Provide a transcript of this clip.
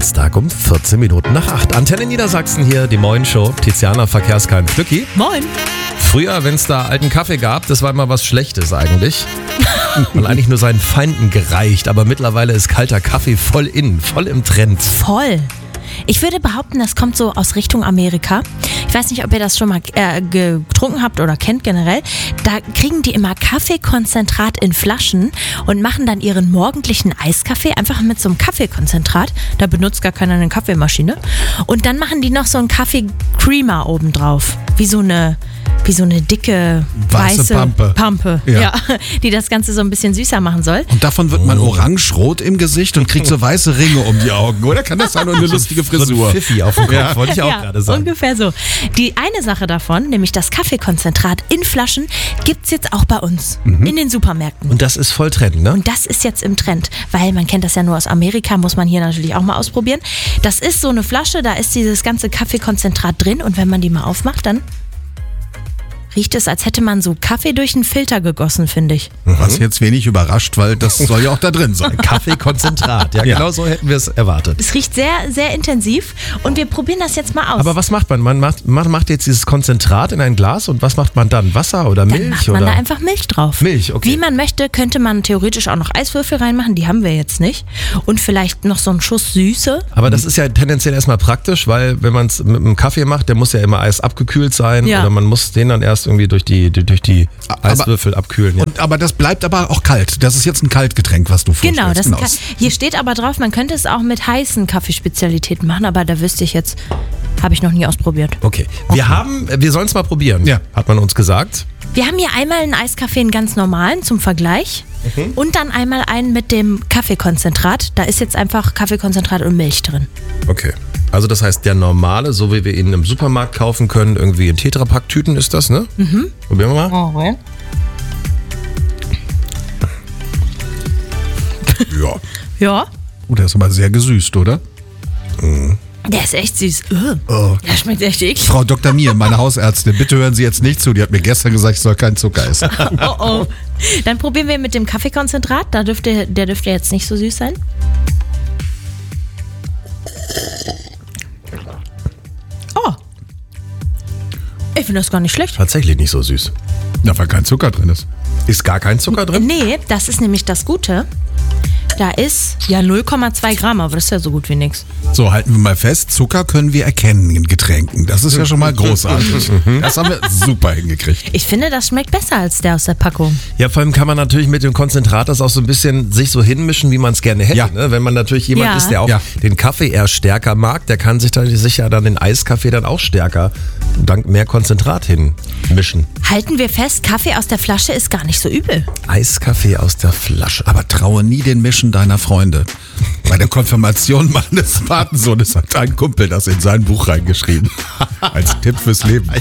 Dienstag um 14 Minuten nach 8. Antenne Niedersachsen hier, die Moin-Show. Tiziana, Verkehrskeim Flücki. Moin. Früher, wenn es da alten Kaffee gab, das war immer was Schlechtes eigentlich. Und eigentlich nur seinen Feinden gereicht. Aber mittlerweile ist kalter Kaffee voll im Trend. Voll. Ich würde behaupten, das kommt so aus Richtung Amerika. Ich weiß nicht, ob ihr das schon mal getrunken habt oder kennt generell. Da kriegen die immer Kaffeekonzentrat in Flaschen und machen dann ihren morgendlichen Eiskaffee einfach mit so einem Kaffeekonzentrat. Da benutzt gar keiner eine Kaffeemaschine. Und dann machen die noch so einen Kaffee-Creamer obendrauf. Wie so eine dicke, weiße Pampe. Ja, die das Ganze so ein bisschen süßer machen soll. Und davon wird man orange-rot im Gesicht und kriegt so weiße Ringe um die Augen, oder? Kann das sein? Und eine lustige Frisur. So ein Pfiffi auf dem Kopf, wollte ich auch gerade sagen. Ungefähr so. Die eine Sache davon, nämlich das Kaffeekonzentrat in Flaschen, gibt es jetzt auch bei uns in den Supermärkten. Und das ist voll Trend, ne? Und das ist jetzt im Trend, weil man kennt das ja nur aus Amerika, muss man hier natürlich auch mal ausprobieren. Das ist so eine Flasche, da ist dieses ganze Kaffeekonzentrat drin und wenn man die mal aufmacht, dann riecht es, als hätte man so Kaffee durch einen Filter gegossen, finde ich. Was jetzt wenig überrascht, weil das soll ja auch da drin sein. Kaffeekonzentrat, ja, genau so hätten wir es erwartet. Es riecht sehr, sehr intensiv und wir probieren das jetzt mal aus. Aber was macht man? Man macht jetzt dieses Konzentrat in ein Glas und was macht man dann? Wasser oder Milch? Dann macht man da einfach Milch drauf. Milch, okay. Wie man möchte, könnte man theoretisch auch noch Eiswürfel reinmachen, die haben wir jetzt nicht. Und vielleicht noch so einen Schuss Süße. Aber das ist ja tendenziell erstmal praktisch, weil wenn man es mit einem Kaffee macht, der muss ja immer Eis abgekühlt sein oder man muss den dann erst irgendwie durch die Eiswürfel abkühlen. Ja. Aber das bleibt aber auch kalt. Das ist jetzt ein Kaltgetränk, was du vorstellst. Genau, das ist hier steht aber drauf, man könnte es auch mit heißen Kaffeespezialitäten machen, aber da wüsste ich jetzt, habe ich noch nie ausprobiert. Okay. Wir sollen es mal probieren, hat man uns gesagt. Wir haben hier einmal einen Eiskaffee, einen ganz normalen zum Vergleich und dann einmal einen mit dem Kaffeekonzentrat. Da ist jetzt einfach Kaffeekonzentrat und Milch drin. Okay. Also das heißt, der normale, so wie wir ihn im Supermarkt kaufen können, irgendwie in Tetrapack-Tüten ist das, ne? Probieren wir mal. Oh, Ja. Ja. Der ist aber sehr gesüßt, oder? Der ist echt süß. Der schmeckt echt eklig. Frau Dr. Mier, meine Hausärztin, bitte hören Sie jetzt nicht zu. Die hat mir gestern gesagt, ich soll keinen Zucker essen. Oh. Dann probieren wir mit dem Kaffeekonzentrat. Der dürfte jetzt nicht so süß sein. Oh. Ich finde das gar nicht schlecht. Tatsächlich nicht so süß. Ja, weil kein Zucker drin ist. Ist gar kein Zucker drin? Nee, das ist nämlich das Gute. Da ist 0,2 Gramm, aber das ist ja so gut wie nichts. So, halten wir mal fest, Zucker können wir erkennen in Getränken. Das ist ja schon mal großartig. Das haben wir super hingekriegt. Ich finde, das schmeckt besser als der aus der Packung. Ja, vor allem kann man natürlich mit dem Konzentrat das auch so ein bisschen sich so hinmischen, wie man es gerne hätte. Ja. Ne? Wenn man natürlich jemand ist, der auch den Kaffee eher stärker mag, der kann sich ja dann den Eiskaffee dann auch stärker dank mehr Konzentrat hinmischen. Halten wir fest, Kaffee aus der Flasche ist gar nicht so übel. Eiskaffee aus der Flasche. Aber traue nie den Mischen deiner Freunde. Bei der Konfirmation meines Patensohnes hat ein Kumpel das in sein Buch reingeschrieben. Als Tipp fürs Leben.